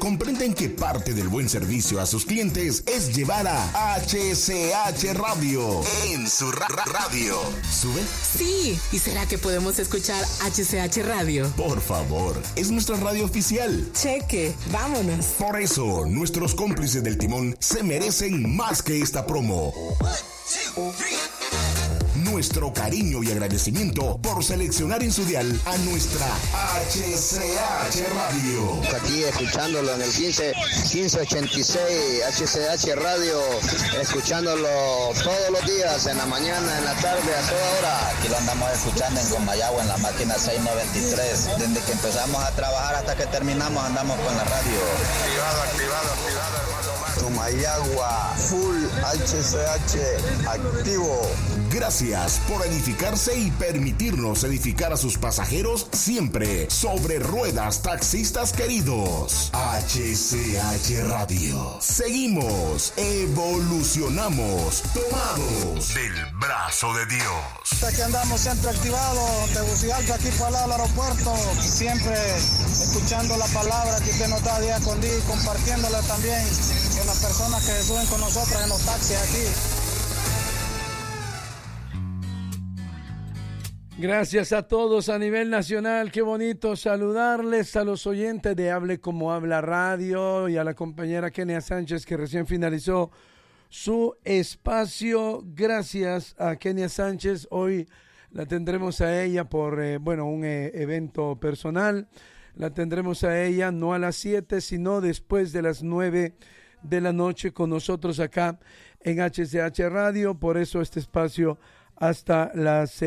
comprenden que parte del buen servicio a sus clientes es llevar a HCH Radio en su radio. ¿Sube? Sí, ¿y será que podemos escuchar HCH Radio? Por favor, es nuestra radio oficial. Cheque, vámonos. Por eso, nuestros cómplices del timón se merecen más que esta promo. Nuestro cariño y agradecimiento por seleccionar en su dial a nuestra HCH Radio. Aquí escuchándolo en el 1586 HCH Radio, escuchándolo todos los días, en la mañana, en la tarde, a toda hora. Aquí lo andamos escuchando en Comayagua, en la máquina 693. Desde que empezamos a trabajar hasta que terminamos andamos con la radio. Activado, hermano. Comayagua, full HCH, activo. Gracias por edificarse y permitirnos edificar a sus pasajeros siempre sobre ruedas, taxistas queridos. HCH Radio. Seguimos, evolucionamos, tomados del brazo de Dios. Aquí andamos siempre activados, Tegucigalpa, aquí para el lado del aeropuerto, siempre escuchando la palabra que usted nos da día con día y compartiéndola también con las personas que suben con nosotros en los taxis aquí. Gracias a todos a nivel nacional, qué bonito saludarles a los oyentes de Hable Como Habla Radio y a la compañera Kenia Sánchez que recién finalizó su espacio. Gracias a Kenia Sánchez, hoy la tendremos a ella por un evento personal, la tendremos a ella no a las 7 sino después de las 9 de la noche con nosotros acá en HCH Radio, por eso este espacio hasta las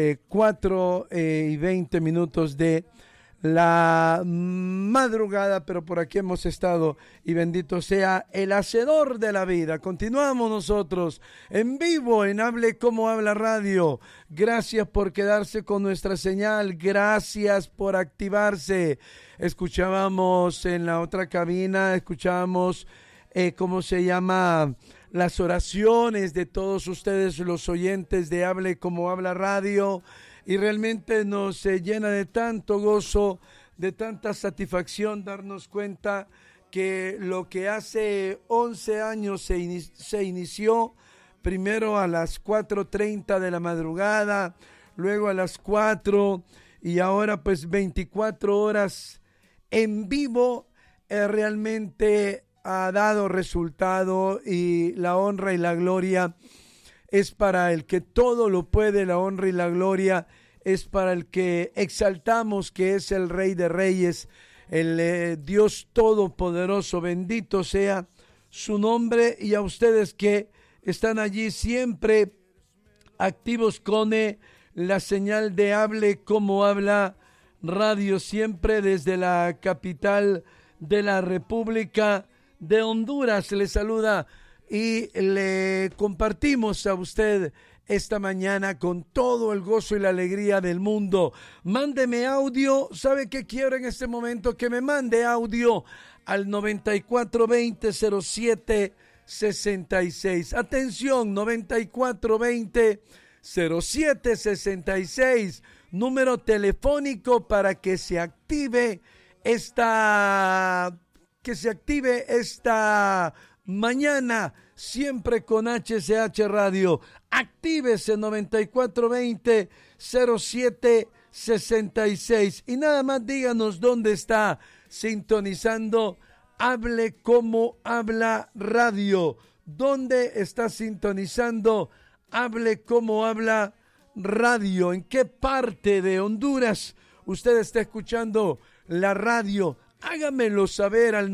4:20 de la madrugada, pero por aquí hemos estado y bendito sea el hacedor de la vida. Continuamos nosotros en vivo en Hable Como Habla Radio. Gracias por quedarse con nuestra señal, gracias por activarse. Escuchábamos en la otra cabina, las oraciones de todos ustedes, los oyentes de Hable Como Habla Radio, y realmente nos llena de tanto gozo, de tanta satisfacción darnos cuenta que lo que hace 11 años se inició primero a las 4:30 de la madrugada, luego a las 4 y ahora pues 24 horas en vivo, realmente ha dado resultado y la honra y la gloria es para el que todo lo puede, la honra y la gloria es para el que exaltamos, que es el Rey de Reyes, el Dios Todopoderoso, bendito sea su nombre, y a ustedes que están allí siempre activos con la señal de Hable Como Habla Radio, siempre desde la capital de la República de Honduras. Le saluda y le compartimos a usted esta mañana con todo el gozo y la alegría del mundo. Mándeme audio. ¿Sabe qué quiero en este momento? Que me mande audio al 9420-0766. Atención, 9420-0766. Número telefónico para que se active esta mañana, siempre con HCH Radio. Actívese 9420-0766 y nada más díganos dónde está sintonizando Hable Como Habla Radio. ¿Dónde está sintonizando Hable Como Habla Radio? ¿En qué parte de Honduras usted está escuchando la radio? Hágamelo saber al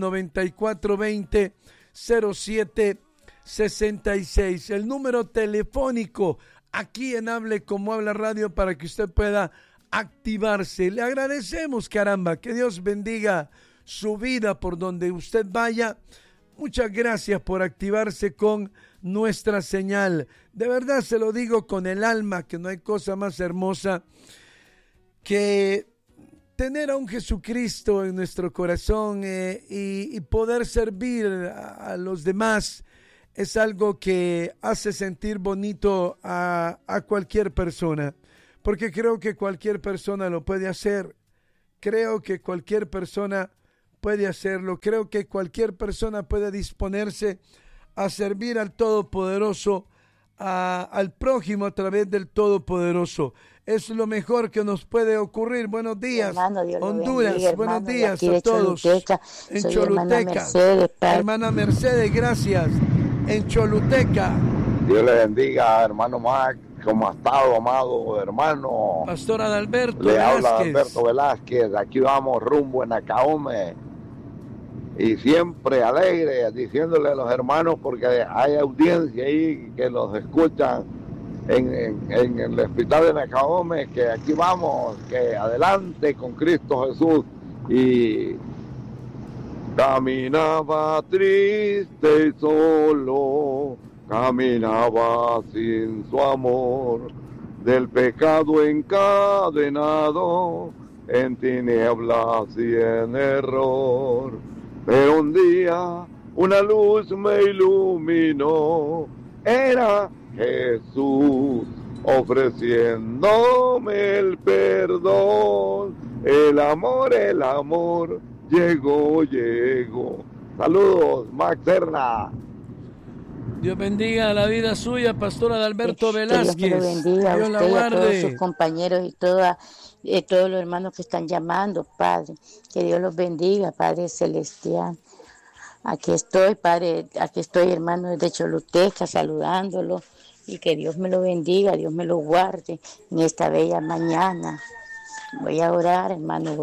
9420-0766. El número telefónico aquí en Hable Como Habla Radio para que usted pueda activarse. Le agradecemos, caramba, que Dios bendiga su vida por donde usted vaya. Muchas gracias por activarse con nuestra señal. De verdad se lo digo con el alma, que no hay cosa más hermosa que tener a un Jesucristo en nuestro corazón y poder servir a los demás es algo que hace sentir bonito a cualquier persona, porque creo que cualquier persona lo puede hacer. Creo que cualquier persona puede hacerlo. Creo que cualquier persona puede disponerse a servir al Todopoderoso, al prójimo a través del Todopoderoso. Es lo mejor que nos puede ocurrir. Buenos días, hermano, Honduras. Bendiga, buenos hermano, días de a todos. Choluteca. En Soy Choluteca. Hermana Mercedes, gracias. En Choluteca. Dios le bendiga, hermano Mac. ¿Cómo ha estado, amado hermano? Pastor Adalberto Le Velázquez. habla Adalberto Velázquez. Aquí vamos rumbo en Nacaome. Y siempre alegre, diciéndole a los hermanos, porque hay audiencia ahí que los escuchan en el hospital de Nacaome, que aquí vamos, que adelante con Cristo Jesús. Y caminaba triste y solo, caminaba sin su amor, del pecado encadenado, en tinieblas y en error. Pero un día una luz me iluminó, era Jesús ofreciéndome el perdón. El amor llegó. Saludos, Max Serna. Dios bendiga la vida suya, Pastor Adalberto Velázquez. Que Dios me lo bendiga, Dios a la usted y a guarde. todos sus compañeros y todos los hermanos que están llamando, Padre. Que Dios los bendiga, Padre Celestial. Aquí estoy, Padre, hermano, desde Choluteca, saludándolo. Y que Dios me lo bendiga, Dios me lo guarde en esta bella mañana. Voy a orar, hermano.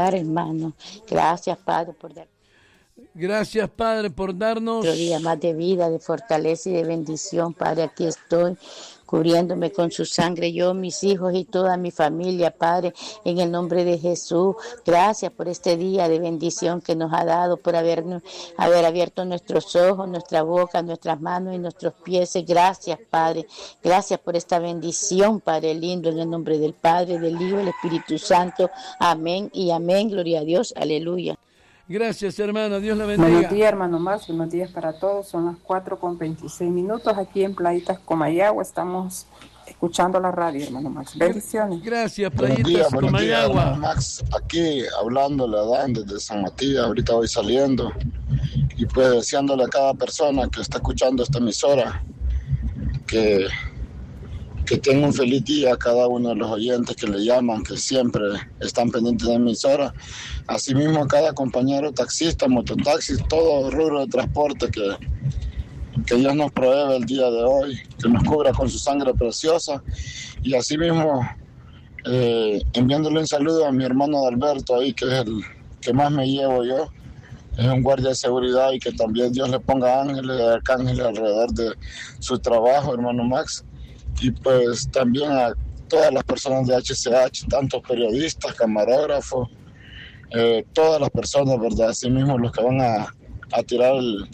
Gracias, Padre, por dar Gracias, Padre, por darnos otro día más de vida, de fortaleza y de bendición. Padre, aquí estoy, cubriéndome con su sangre, yo, mis hijos y toda mi familia, Padre, en el nombre de Jesús. Gracias por este día de bendición que nos ha dado, por haber abierto nuestros ojos, nuestra boca, nuestras manos y nuestros pies. Gracias, Padre. Gracias por esta bendición, Padre lindo, en el nombre del Padre, del Hijo y del Espíritu Santo. Amén y amén. Gloria a Dios. Aleluya. Gracias, hermano. Dios la bendiga. Buenos días, hermano Max. Buenos días para todos. Son las 4:26 aquí en Playitas, Comayagua. Estamos escuchando la radio, hermano Max. Bendiciones. Gracias, Playitas, Comayagua. Hermano Max, aquí hablándole a Dan desde San Matías. Ahorita voy saliendo. Y pues deseándole a cada persona que está escuchando esta emisora que tenga un feliz día a cada uno de los oyentes que le llaman, que siempre están pendientes de la emisora. Asimismo a cada compañero taxista, mototaxi, todo rubro de transporte que Dios nos provee el día de hoy, que nos cubra con su sangre preciosa. Y asimismo enviándole un saludo a mi hermano Adalberto ahí, que es el que más me llevo yo. Es un guardia de seguridad y que también Dios le ponga ángeles y arcángeles alrededor de su trabajo, hermano Max. Y pues también a todas las personas de HCH, tantos periodistas, camarógrafos, todas las personas, ¿verdad? Así mismo los que van a tirar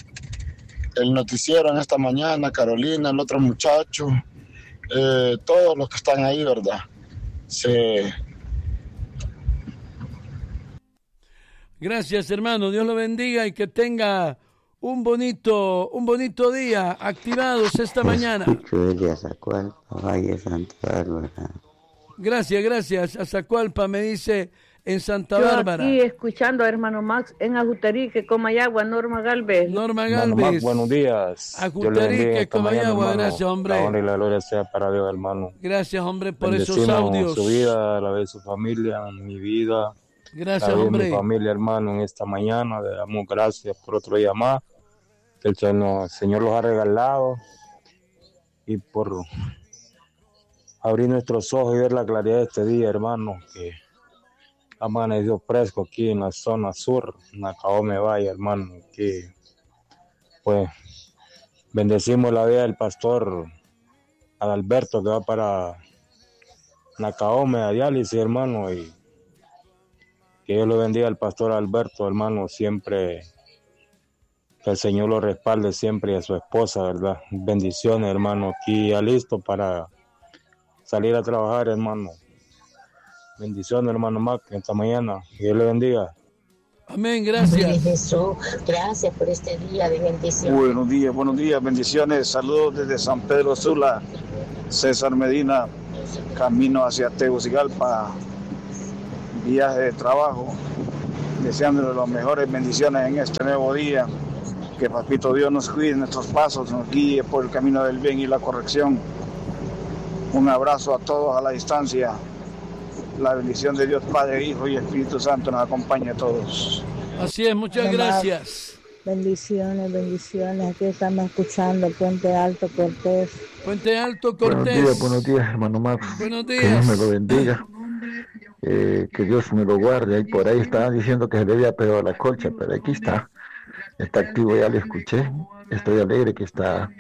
el noticiero en esta mañana, Carolina, el otro muchacho, todos los que están ahí, ¿verdad? Gracias, hermano. Dios lo bendiga y que tenga un bonito día activados esta mañana. Gracias. A Zacualpa me dice en Santa Bárbara. Aquí escuchando a hermano Max en Ajuterique, Comayagua, Norma Galvez. Norma Galvez. Buenos días. Ajuterique, Comayagua, gracias, hombre. La honra y la gloria sea para Dios, hermano. Gracias, hombre, por Bendecimos esos audios. Su vida, la de su familia, mi vida. Gracias, la de hombre. Mi familia, hermano, en esta mañana. Le damos gracias por otro día más. Que el Señor los ha regalado. Y por abrir nuestros ojos y ver la claridad de este día, hermano, que amaneció fresco aquí en la zona sur, en Nacaome Valle, hermano, que pues bendecimos la vida del pastor Adalberto que va para Nacaome a diálisis, hermano, y que Dios lo bendiga al pastor Alberto, hermano, siempre que el Señor lo respalde siempre y a su esposa, ¿verdad? Bendiciones, hermano, aquí ya listo para salir a trabajar, hermano. Bendiciones, hermano Mac, esta mañana. Dios le bendiga. Amén, gracias. Jesús, gracias por este día de bendición. Buenos días, bendiciones. Saludos desde San Pedro Sula, César Medina, camino hacia Tegucigalpa, viaje de trabajo. deseándole las mejores bendiciones en este nuevo día. Que Papito Dios nos cuide nuestros pasos, nos guíe por el camino del bien y la corrección. Un abrazo a todos a la distancia. La bendición de Dios Padre, Hijo y Espíritu Santo nos acompañe a todos. Así es, muchas gracias. Bendiciones, bendiciones. Aquí estamos escuchando Puente Alto Cortés. Puente Alto Cortés. Buenos días, hermano Max. Buenos días. Que Dios me lo bendiga. Que Dios me lo guarde. Ahí por ahí estaban diciendo que se le había pegado la colcha, pero aquí está. Está activo, ya lo escuché. Estoy alegre que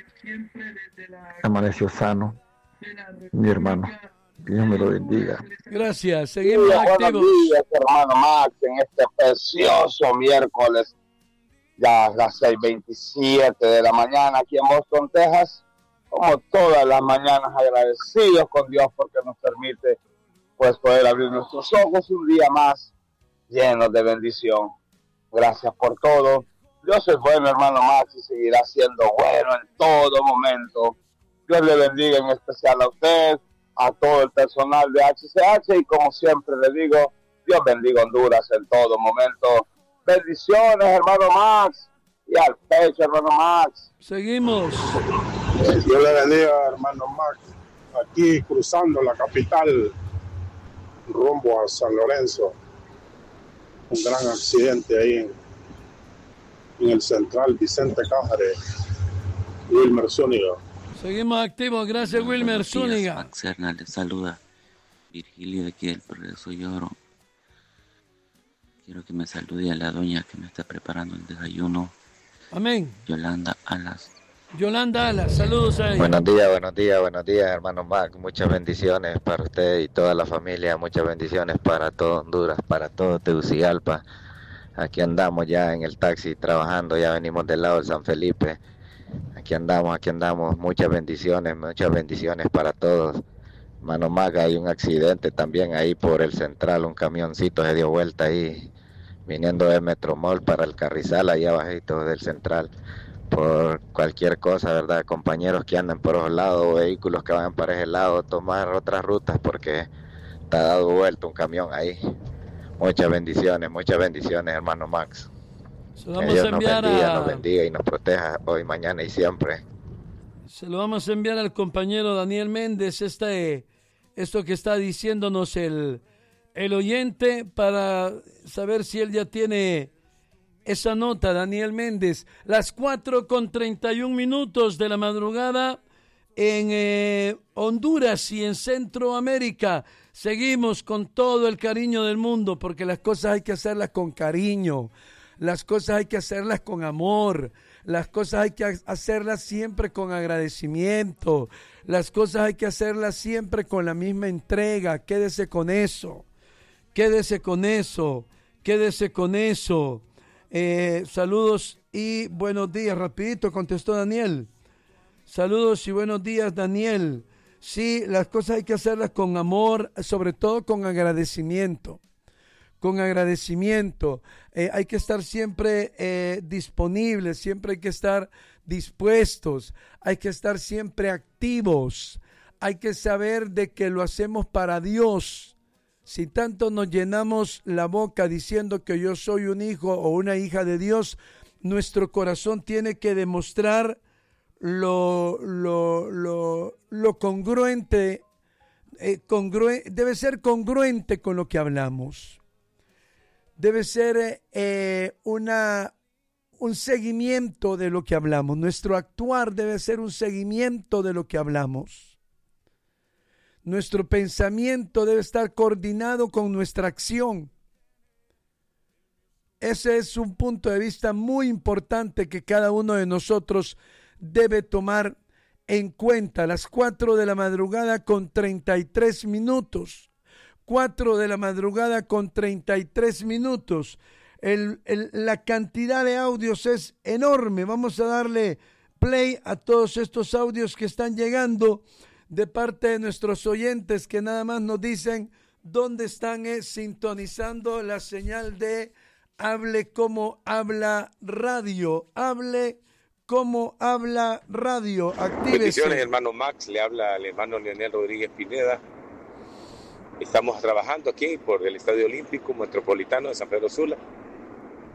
amaneció sano, mi hermano. Que Dios me lo bendiga. Gracias, seguimos activos. Buenos días, hermano Max, en este precioso miércoles, ya a las 6:27 de la mañana aquí en Boston, Texas. Como todas las mañanas, agradecidos con Dios porque nos permite pues poder abrir nuestros ojos un día más llenos de bendición. Gracias por todo. Dios es bueno, hermano Max, y seguirá siendo bueno en todo momento. Dios le bendiga en especial a usted, a todo el personal de HCH, y como siempre le digo, Dios bendiga Honduras en todo momento. Bendiciones, hermano Max, y al pecho, hermano Max. Seguimos. Dios le bendiga, hermano Max. Aquí cruzando la capital, rumbo a San Lorenzo. Un gran accidente ahí en el central Vicente Cáceres. Wilmer Zúñiga. Seguimos activos, gracias Wilmer Zúñiga. Max Serna le saluda. Virgilio de aquí del Progreso Lloro. Quiero que me salude a la doña que me está preparando el desayuno. Amén. Yolanda Alas. Yolanda Alas, saludos a ella. Buenos días, hermano Mac. Muchas bendiciones para usted y toda la familia. Muchas bendiciones para todo Honduras, para todo Tegucigalpa. Aquí andamos ya en el taxi trabajando, ya venimos del lado de San Felipe. Aquí andamos. Muchas bendiciones para todos. Hermano Mac, hay un accidente también ahí por el central. Un camioncito se dio vuelta ahí, viniendo de Metromol para el Carrizal, allá abajito del central. Por cualquier cosa, ¿verdad? Compañeros que andan por esos lados, vehículos que van para ese lado, tomar otras rutas porque está dado vuelta un camión ahí. Muchas bendiciones, hermano Max. Se lo vamos a enviar nos bendiga y nos proteja hoy, mañana y siempre. Se lo vamos a enviar al compañero Daniel Méndez, esto que está diciéndonos el oyente, para saber si él ya tiene esa nota. Daniel Méndez, las 4:31 de la madrugada en Honduras y en Centroamérica. Seguimos con todo el cariño del mundo, porque las cosas hay que hacerlas con cariño, las cosas hay que hacerlas con amor, las cosas hay que hacerlas siempre con agradecimiento, las cosas hay que hacerlas siempre con la misma entrega. Quédese con eso. Saludos y buenos días. Rapidito contestó Daniel. Saludos y buenos días, Daniel. Sí, las cosas hay que hacerlas con amor, sobre todo con agradecimiento. Hay que estar siempre disponibles, siempre hay que estar dispuestos, hay que estar siempre activos, hay que saber de que lo hacemos para Dios. Si tanto nos llenamos la boca diciendo que yo soy un hijo o una hija de Dios, nuestro corazón tiene que demostrar lo congruente, debe ser congruente con lo que hablamos. Debe ser un seguimiento de lo que hablamos. Nuestro actuar debe ser un seguimiento de lo que hablamos. Nuestro pensamiento debe estar coordinado con nuestra acción. Ese es un punto de vista muy importante que cada uno de nosotros debe tomar en cuenta. Las 4 de la madrugada con 33 minutos. 4 de la madrugada con 33 minutos. La cantidad de audios es enorme. Vamos a darle play a todos estos audios que están llegando de parte de nuestros oyentes, que nada más nos dicen dónde están sintonizando la señal de Hable Como Habla Radio. Hable Como Habla Radio. Actívese. Bendiciones, hermano Max. Le habla el hermano Leonel Rodríguez Pineda. Estamos trabajando aquí por el Estadio Olímpico Metropolitano de San Pedro Sula.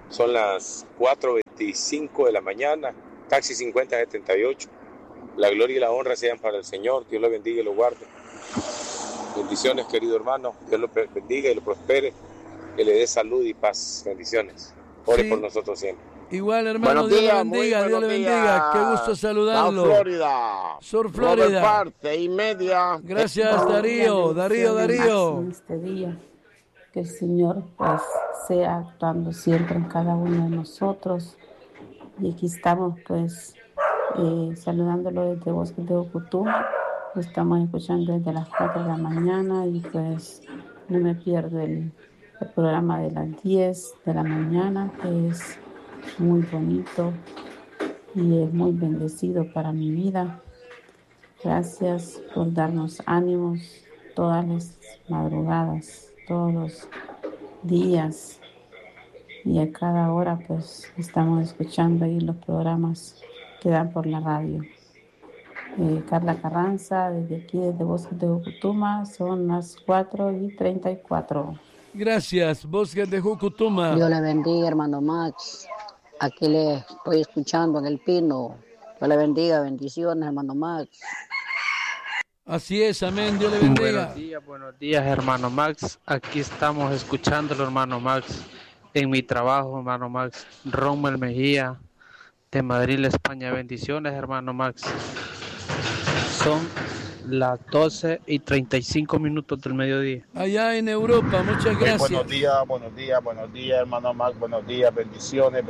Son las 4:25 de la mañana, taxi 5078. La gloria y la honra sean para el Señor. Dios lo bendiga y lo guarde. Bendiciones, querido hermano. Dios lo bendiga y lo prospere. Que le dé salud y paz. Bendiciones. Ore por nosotros siempre. Igual, hermano, Dios le bendiga, Dios le bendiga. Qué gusto saludarlo. Sur Florida. Parte y media. Gracias, Darío. En este día, que el Señor pues sea actuando siempre en cada uno de nosotros. Y aquí estamos pues saludándolo desde Bosques de Ucutuma. Lo estamos escuchando desde las 4 de la mañana y pues no me pierdo el programa de las 10 de la mañana, que es muy bonito y es muy bendecido para mi vida. Gracias por darnos ánimos todas las madrugadas, todos los días y a cada hora pues estamos escuchando ahí los programas que dan por la radio. Carla Carranza, desde aquí, desde Bosques de Ucutuma, son las 4:34. Gracias, Bosques de Ucutuma. Dios le bendiga, hermano Max. Aquí le estoy escuchando en el Pino. Dios le bendiga, bendiciones, hermano Max. Así es, amén, Dios le bendiga. Buenos días, hermano Max. Aquí estamos escuchándolo, hermano Max. En mi trabajo, hermano Max. Rommel Mejía, de Madrid, España. Bendiciones, hermano Max. Son las 12:35 del mediodía. Allá en Europa, muchas gracias. Buenos días, hermano Max. Buenos días, bendiciones.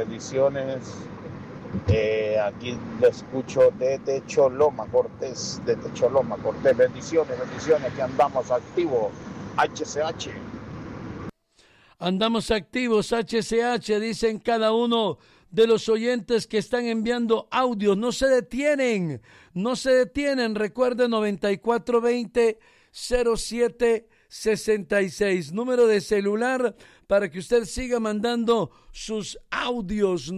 Aquí lo escucho desde Choloma, Cortés. Bendiciones, que andamos activos. HCH. Andamos activos, HCH, dicen cada uno de los oyentes que están enviando audios. No se detienen. Recuerden 9420-0766. Número de celular para que usted siga mandando sus audios.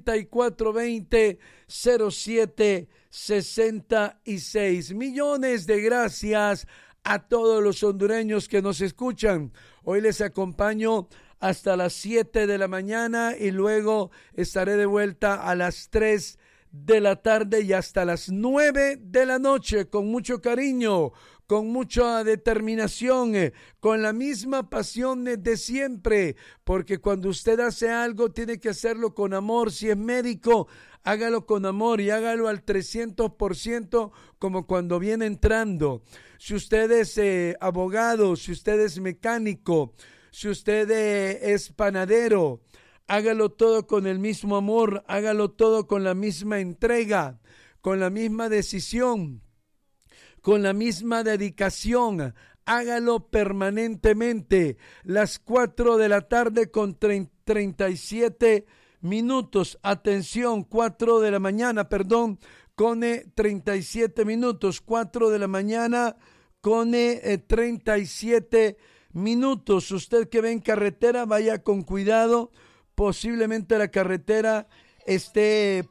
9420-0766. Millones de gracias a todos los hondureños que nos escuchan. Hoy les acompaño hasta las 7 de la mañana y luego estaré de vuelta a las 3 de la tarde y hasta las 9 de la noche con mucho cariño, con mucha determinación, con la misma pasión de siempre, porque cuando usted hace algo tiene que hacerlo con amor. Si es médico, hágalo con amor y hágalo al 300% como cuando viene entrando. Si usted es abogado, si usted es mecánico, si usted es panadero, hágalo todo con el mismo amor, hágalo todo con la misma entrega, con la misma decisión, con la misma dedicación. Hágalo permanentemente. Las 4 de la tarde con 37 minutos. Atención, 4 de la mañana, con 37 minutos. 4 de la mañana con 37 minutos. Usted que ve en carretera, vaya con cuidado. Posiblemente la carretera esté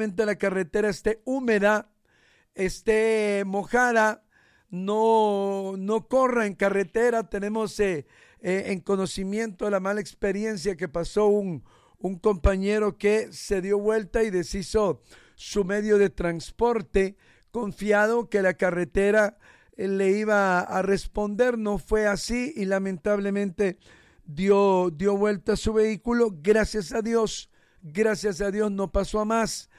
húmeda, esté mojada. No corra en carretera. Tenemos en conocimiento la mala experiencia que pasó un compañero que se dio vuelta y deshizo su medio de transporte, confiado que la carretera le iba a responder. No fue así y lamentablemente dio vuelta a su vehículo. Gracias a Dios no pasó a más.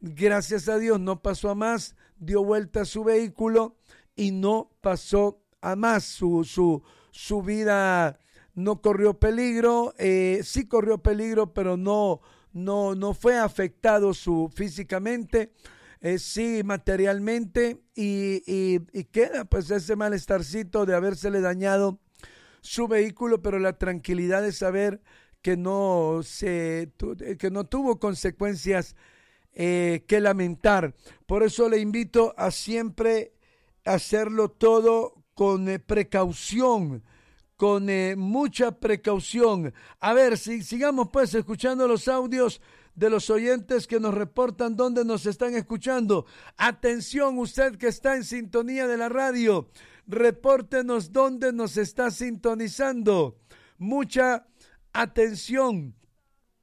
Dio vuelta a su vehículo y no pasó a más. Su vida no corrió peligro. Sí corrió peligro, pero no fue afectado físicamente. Sí, materialmente, y queda pues ese malestarcito de habérsele dañado su vehículo, pero la tranquilidad de saber que no tuvo consecuencias que lamentar. Por eso le invito a siempre hacerlo todo con precaución, con mucha precaución. A ver, sigamos pues escuchando los audios de los oyentes que nos reportan dónde nos están escuchando. Atención, usted que está en sintonía de la radio, repórtenos dónde nos está sintonizando. Mucha atención.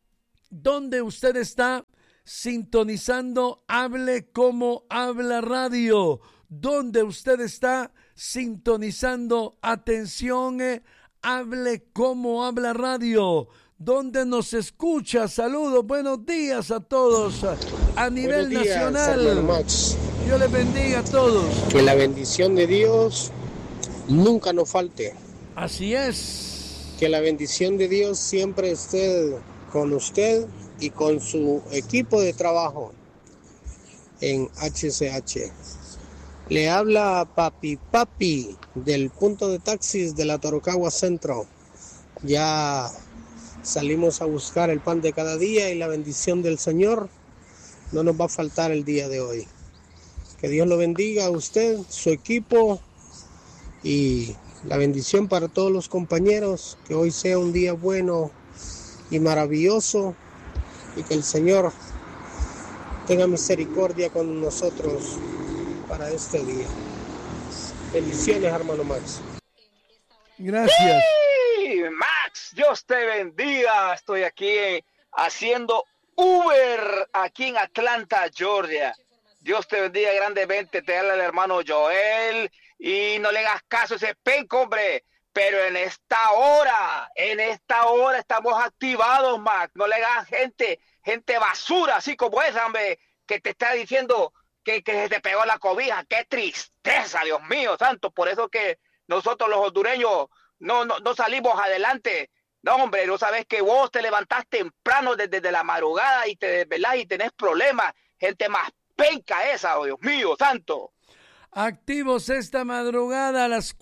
¿Dónde usted está sintonizando Hable Como Habla Radio? ¿Dónde usted está sintonizando? Atención, Hable Como Habla Radio. ¿Dónde nos escucha? Saludos, buenos días a todos a nivel buenos días, nacional. Hermano Max. Dios les bendiga a todos. Que la bendición de Dios nunca nos falte. Así es. Que la bendición de Dios siempre esté con usted y con su equipo de trabajo en HCH. Le habla Papi del punto de taxis de la Torocagua Centro. Ya salimos a buscar el pan de cada día y la bendición del Señor no nos va a faltar el día de hoy. Que Dios lo bendiga a usted, su equipo y la bendición para todos los compañeros. Que hoy sea un día bueno y maravilloso y que el Señor tenga misericordia con nosotros para este día. Bendiciones, hermano Max. Gracias. ¡Sí! Max, Dios te bendiga. Estoy aquí haciendo Uber aquí en Atlanta, Georgia. Dios te bendiga grandemente. Te habla el hermano Joel y no le hagas caso a ese penco, hombre. Pero en esta hora estamos activados, Max. No le hagas gente basura, así como esa, hombre, que te está diciendo que se te pegó la cobija. ¡Qué tristeza, Dios mío santo! Por eso que nosotros los hondureños no salimos adelante. No, hombre, no sabes que vos te levantás temprano desde la madrugada y te desvelás y tenés problemas. Gente más penca esa, oh Dios mío santo. Activos esta madrugada a las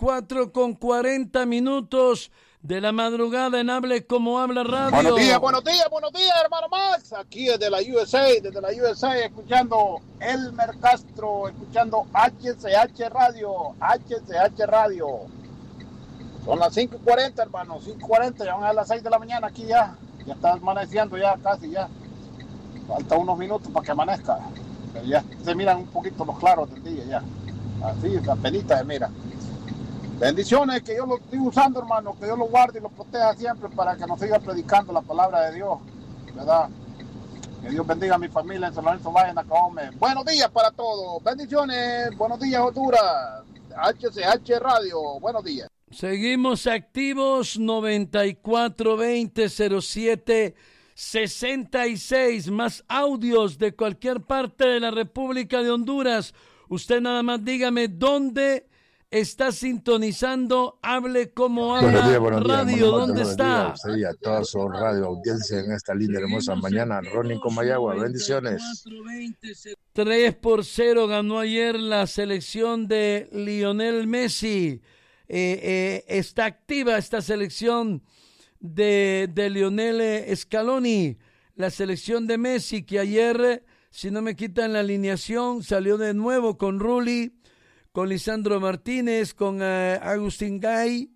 4:40 de la madrugada en Hable Como Habla Radio. Buenos días, hermano Max. Aquí desde la USA, escuchando Elmer Castro, escuchando HCH Radio. Son las 5:40, hermano, 5:40, ya van a las 6 de la mañana aquí ya. Ya está amaneciendo ya, casi ya. Falta unos minutos para que amanezca. Pero ya se miran un poquito los claros del día ya. Así, apenita se mira. Bendiciones, que yo lo estoy usando, hermano, que Dios lo guarde y lo proteja siempre para que nos siga predicando la palabra de Dios, ¿verdad? Que Dios bendiga a mi familia en San Lorenzo Valle, en Acahome. Buenos días para todos, bendiciones, buenos días, Honduras, HCH Radio, buenos días. Seguimos activos, 94-20-07-66, más audios de cualquier parte de la República de Honduras. Usted nada más dígame dónde está sintonizando Hable Como Habla Radio. ¿Dónde está? Sí, a toda su radio audiencia en esta linda hermosa mañana. Ronnie Comayagua, bendiciones. 3-0 ganó ayer la selección de Lionel Messi. Está activa esta selección de Lionel Scaloni, la selección de Messi, que ayer, si no me quitan la alineación, salió de nuevo con Rulli, con Lisandro Martínez, con Agustín Gay,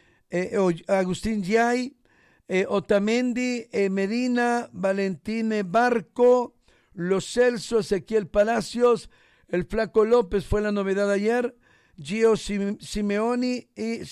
Otamendi, Medina, Valentín Barco, Lo Celso, Ezequiel Palacios, el Flaco López fue la novedad ayer, Gio Simeone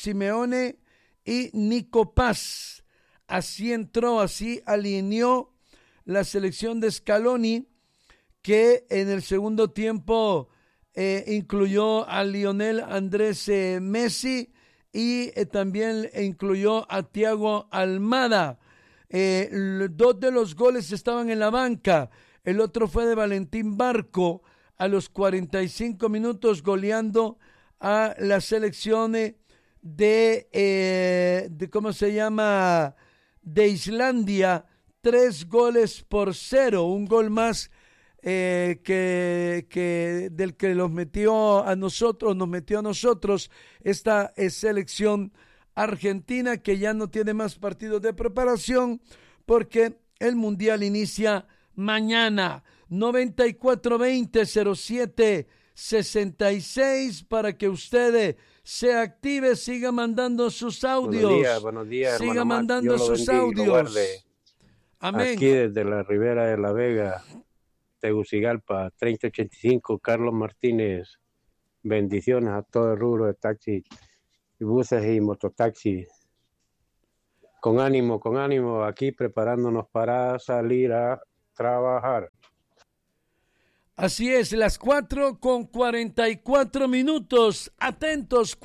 y Nico Paz. Así entró, así alineó la selección de Scaloni, que en el segundo tiempo incluyó a Lionel Andrés Messi y también incluyó a Thiago Almada. 2 de los goles estaban en la banca. El otro fue de Valentín Barco a los 45 minutos goleando a la selección de ¿cómo se llama? De Islandia, 3-0, un gol más que del que nos metió a nosotros esta selección argentina, que ya no tiene más partidos de preparación porque el Mundial inicia mañana. 94-20-07-66 para que usted se active, siga mandando sus audios. Buenos días, siga hermano mandando sus audios. Amén. Aquí desde la Ribera de la Vega, Tegucigalpa, 3085, Carlos Martínez. Bendiciones a todo el rubro de taxi, buses y mototaxi. Con ánimo, aquí preparándonos para salir a trabajar. Así es, las 4:44. Atentos,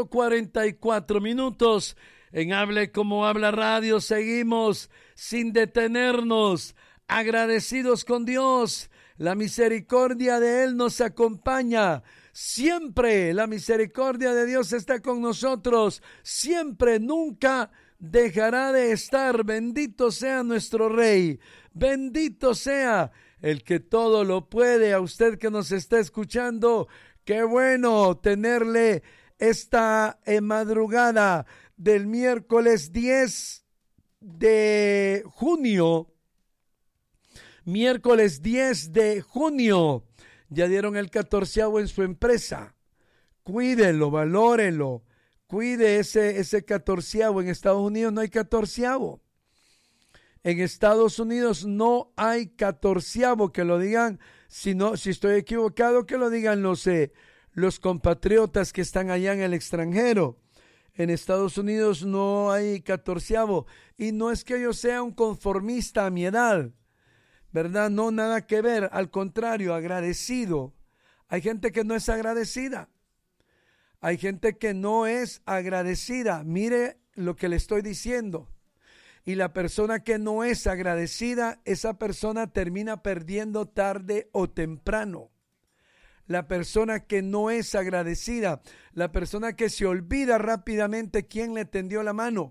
4:44. En Hable Como Habla Radio seguimos sin detenernos, agradecidos con Dios. La misericordia de Él nos acompaña. Siempre la misericordia de Dios está con nosotros. Siempre, nunca dejará de estar. Bendito sea nuestro Rey. Bendito sea el que todo lo puede. A usted que nos está escuchando, qué bueno tenerle esta madrugada del miércoles 10 de junio. Miércoles 10 de junio. Ya dieron el 14avo en su empresa. Cuídelo, valórelo. Cuide ese 14avo. En Estados Unidos no hay 14avo. En Estados Unidos no hay 14avo. Que lo digan, si estoy equivocado, que lo digan los compatriotas que están allá en el extranjero. En Estados Unidos no hay 14avo. Y no es que yo sea un conformista a mi edad, ¿verdad? No, nada que ver. Al contrario, agradecido. Hay gente que no es agradecida. Hay gente que no es agradecida. Mire lo que le estoy diciendo. Y la persona que no es agradecida, esa persona termina perdiendo tarde o temprano. La persona que no es agradecida, la persona que se olvida rápidamente quién le tendió la mano,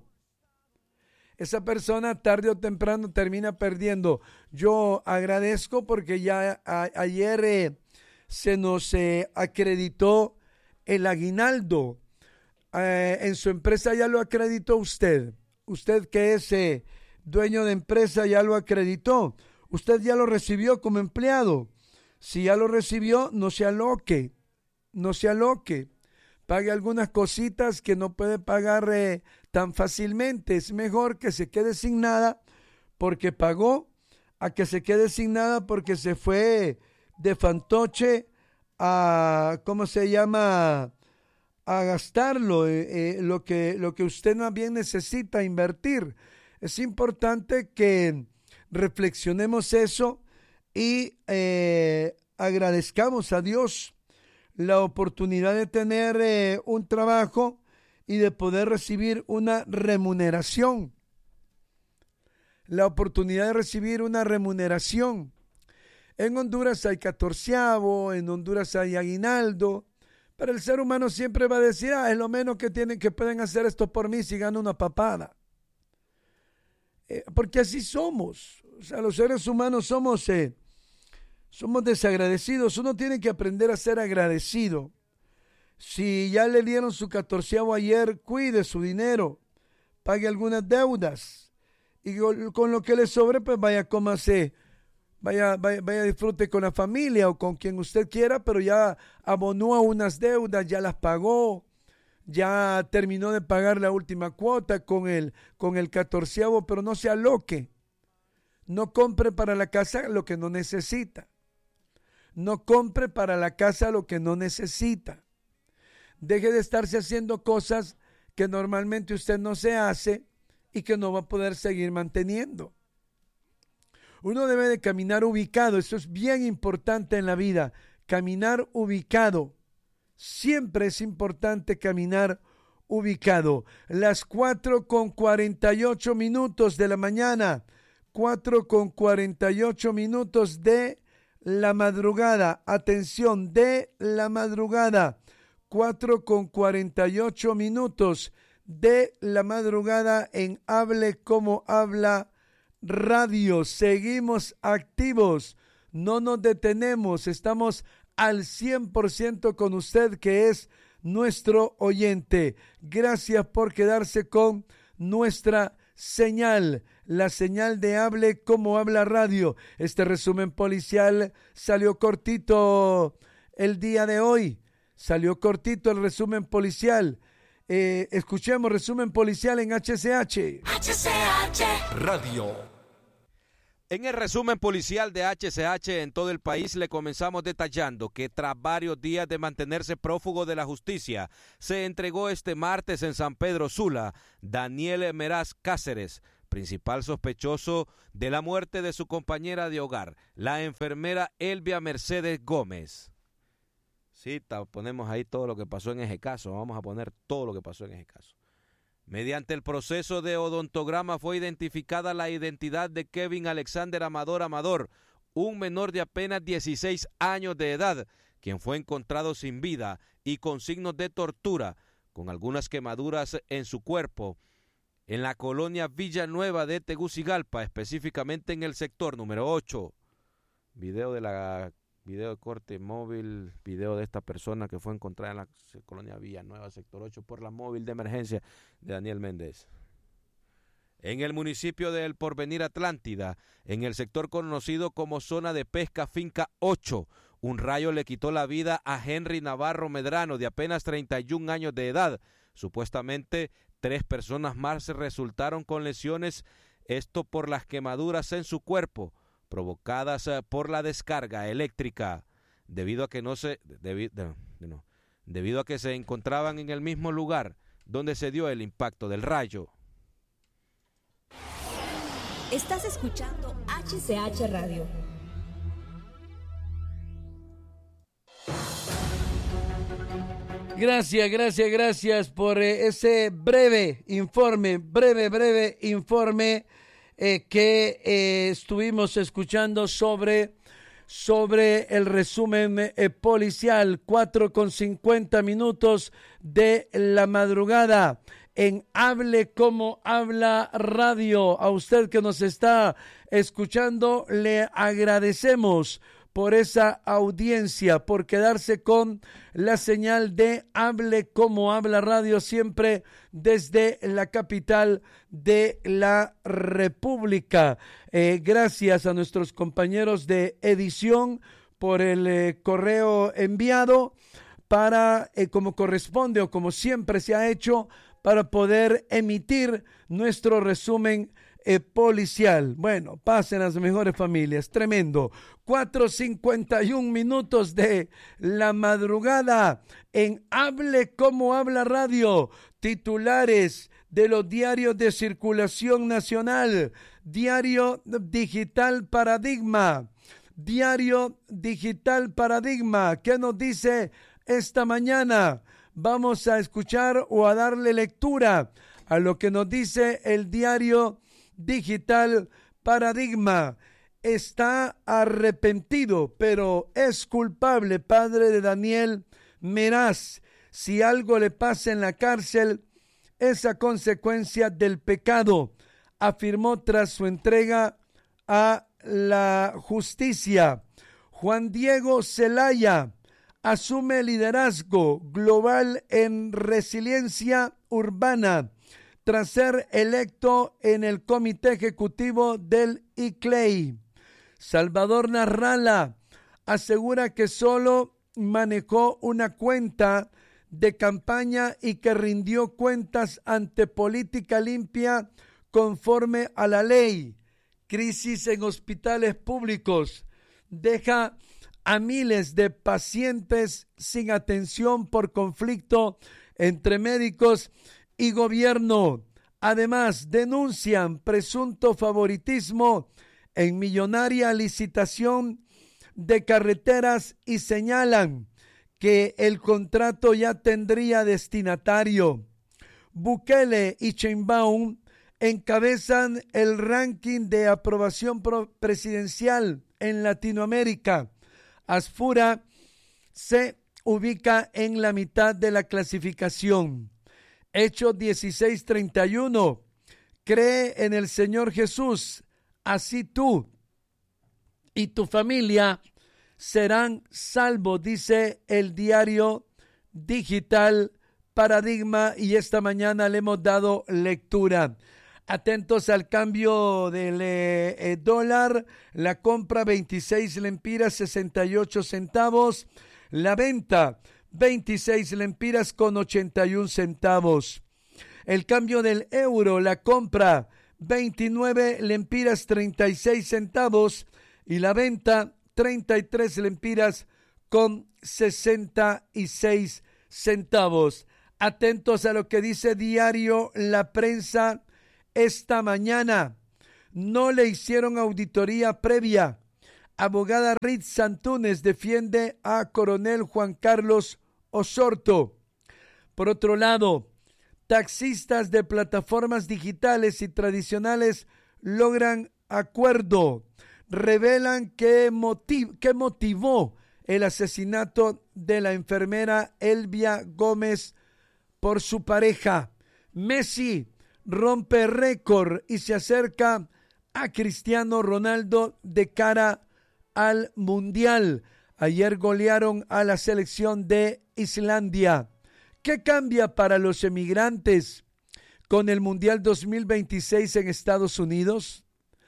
esa persona tarde o temprano termina perdiendo. Yo agradezco porque ya ayer se nos acreditó el aguinaldo. En su empresa ya lo acreditó usted. Usted que es dueño de empresa ya lo acreditó. Usted ya lo recibió como empleado. Si ya lo recibió, no se aloque. No se aloque. Pague algunas cositas que no puede pagar tan fácilmente. Es mejor que se quede sin nada porque pagó, a que se quede sin nada porque se fue de fantoche a, ¿cómo se llama?, a gastarlo, lo que usted más bien necesita invertir. Es importante que reflexionemos eso y agradezcamos a Dios la oportunidad de tener un trabajo y de poder recibir una remuneración. La oportunidad de recibir una remuneración. En Honduras hay 14avo, en Honduras hay aguinaldo, pero el ser humano siempre va a decir, es lo menos que pueden hacer esto por mí si gano una papada. Porque así somos. O sea, los seres humanos somos desagradecidos. Uno tiene que aprender a ser agradecido. Si ya le dieron su 14avo ayer, cuide su dinero, pague algunas deudas y con lo que le sobre, pues vaya, cómase. Vaya, disfrute con la familia o con quien usted quiera, pero ya abonó a unas deudas, ya las pagó, ya terminó de pagar la última cuota con el 14avo, pero no se aloque. No compre para la casa lo que no necesita. No compre para la casa lo que no necesita. Deje de estarse haciendo cosas que normalmente usted no se hace y que no va a poder seguir manteniendo. Uno debe de caminar ubicado, eso es bien importante en la vida, caminar ubicado. Siempre es importante caminar ubicado. Las 4:48 de la mañana, 4:48 de la madrugada. Atención, de la madrugada, 4:48 de la madrugada en Hable Como Habla Radio. Seguimos activos, no nos detenemos, estamos al 100% con usted que es nuestro oyente. Gracias por quedarse con nuestra señal, la señal de Hable Como Habla Radio. Este resumen policial salió cortito el día de hoy, salió cortito el resumen policial. Escuchemos resumen policial en HCH Radio. En el resumen policial de HCH en todo el país le comenzamos detallando que tras varios días de mantenerse prófugo de la justicia, se entregó este martes en San Pedro Sula Daniel Meraz Cáceres, principal sospechoso de la muerte de su compañera de hogar, la enfermera Elvia Mercedes Gómez. Sí, ponemos ahí todo lo que pasó en ese caso, vamos a poner todo lo que pasó en ese caso. Mediante el proceso de odontograma fue identificada la identidad de Kevin Alexander Amador, un menor de apenas 16 años de edad, quien fue encontrado sin vida y con signos de tortura, con algunas quemaduras en su cuerpo, en la colonia Villanueva de Tegucigalpa, específicamente en el sector número 8. Video de corte móvil, video de esta persona que fue encontrada en la colonia Villanueva, sector 8, por la móvil de emergencia de Daniel Méndez. En el municipio de El Porvenir Atlántida, en el sector conocido como zona de pesca Finca 8, un rayo le quitó la vida a Henry Navarro Medrano, de apenas 31 años de edad. Supuestamente 3 personas más resultaron con lesiones, esto por las quemaduras en su cuerpo, provocadas por la descarga eléctrica, debido a que se encontraban en el mismo lugar donde se dio el impacto del rayo. Estás escuchando HCH Radio. Gracias por ese breve informe que estuvimos escuchando sobre el resumen policial. 4:50 de la madrugada en Hable Como Habla Radio. A usted que nos está escuchando, le agradecemos por esa audiencia, por quedarse con la señal de Hable Como Habla Radio, siempre desde la capital de la República. Gracias a nuestros compañeros de edición por el correo enviado para, como corresponde o como siempre se ha hecho, para poder emitir nuestro resumen policial. Bueno, pasen las mejores familias, tremendo. 4:51 de la madrugada en Hable Como Habla Radio. Titulares de los diarios de circulación nacional. Diario Digital Paradigma. Diario Digital Paradigma. ¿Qué nos dice esta mañana? Vamos a escuchar o a darle lectura a lo que nos dice el diario Digital Paradigma. Está arrepentido, pero es culpable, padre de Daniel Meraz. Si algo le pasa en la cárcel, es a consecuencia del pecado, afirmó tras su entrega a la justicia. Juan Diego Zelaya asume liderazgo global en resiliencia urbana tras ser electo en el comité ejecutivo del ICLEI. Salvador Narrala asegura que solo manejó una cuenta de campaña y que rindió cuentas ante Política Limpia conforme a la ley. Crisis en hospitales públicos deja a miles de pacientes sin atención por conflicto entre médicos y gobierno. Además, denuncian presunto favoritismo en millonaria licitación de carreteras y señalan que el contrato ya tendría destinatario. Bukele y Sheinbaum encabezan el ranking de aprobación presidencial en Latinoamérica. Asfura se ubica en la mitad de la clasificación. Hechos 16:31. Cree en el Señor Jesús, así tú y tu familia serán salvos, dice el diario Digital Paradigma, y esta mañana le hemos dado lectura. Atentos al cambio del dólar, la compra 26 lempiras 68 centavos, la venta 26 lempiras con 81 centavos. El cambio del euro, la compra 29 lempiras 36 centavos y la venta 33 lempiras con 66 centavos. Atentos a lo que dice diario La Prensa esta mañana. No le hicieron auditoría previa. Abogada Rit Santunes defiende a coronel Juan Carlos Osorto. Por otro lado, taxistas de plataformas digitales y tradicionales logran acuerdo. Revelan que motivó el asesinato de la enfermera Elvia Gómez por su pareja. Messi rompe récord y se acerca a Cristiano Ronaldo de cara al Mundial. Ayer golearon a la selección de Islandia. ¿Qué cambia para los emigrantes con el Mundial 2026 en Estados Unidos?